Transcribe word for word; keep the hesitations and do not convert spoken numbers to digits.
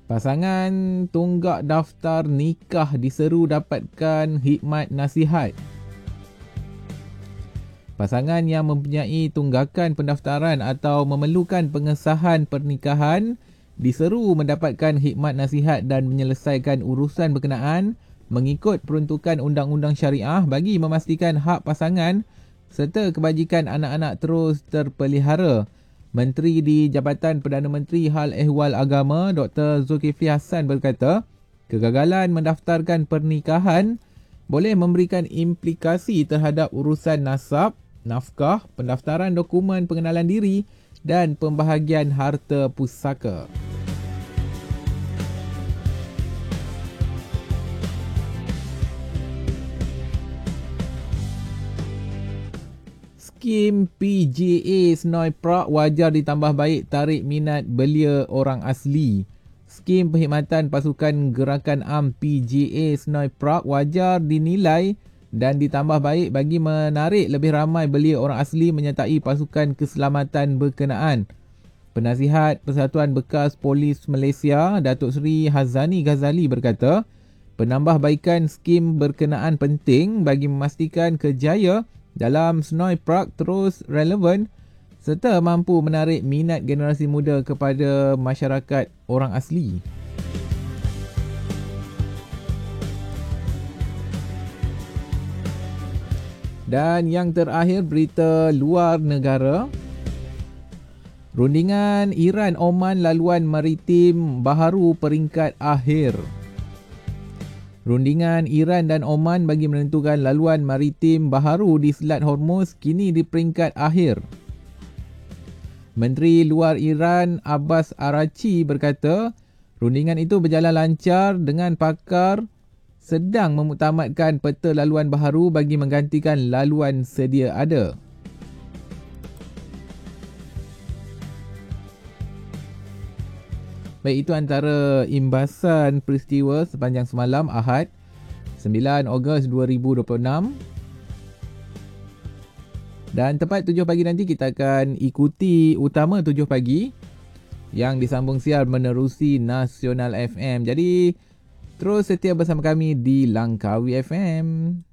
Pasangan tunggak daftar nikah diseru dapatkan khidmat nasihat. Pasangan yang mempunyai tunggakan pendaftaran atau memerlukan pengesahan pernikahan diseru mendapatkan khidmat nasihat dan menyelesaikan urusan berkenaan mengikut peruntukan undang-undang syariah bagi memastikan hak pasangan serta kebajikan anak-anak terus terpelihara. Menteri di Jabatan Perdana Menteri Hal Ehwal Agama Doktor Zulkifli Hassan berkata, kegagalan mendaftarkan pernikahan boleh memberikan implikasi terhadap urusan nasab, nafkah, pendaftaran dokumen pengenalan diri dan pembahagian harta pusaka. Skim P J A Senoi Prague wajar ditambah baik tarik minat belia orang asli. Skim perkhidmatan pasukan gerakan am P J A Senoi Prague wajar dinilai dan ditambah baik bagi menarik lebih ramai belia orang asli menyertai pasukan keselamatan berkenaan. Penasihat Persatuan Bekas Polis Malaysia, Datuk Seri Hazani Ghazali berkata, penambahbaikan skim berkenaan penting bagi memastikan kejaya dalam Senoi Prague terus relevan serta mampu menarik minat generasi muda kepada masyarakat orang asli. Dan yang terakhir, berita luar negara. Rundingan Iran Oman laluan maritim baharu peringkat akhir. Rundingan Iran dan Oman bagi menentukan laluan maritim baharu di Selat Hormuz kini di peringkat akhir. Menteri Luar Iran Abbas Araghchi berkata, rundingan itu berjalan lancar dengan pakar sedang memuktamadkan peta laluan baharu bagi menggantikan laluan sedia ada. Baik, itu antara imbasan peristiwa sepanjang semalam Ahad sembilan Ogos dua ribu dua puluh enam. Dan tepat tujuh pagi nanti kita akan ikuti utama tujuh pagi yang disambung siar menerusi Nasional F M. Jadi terus setia bersama kami di Langkawi F M.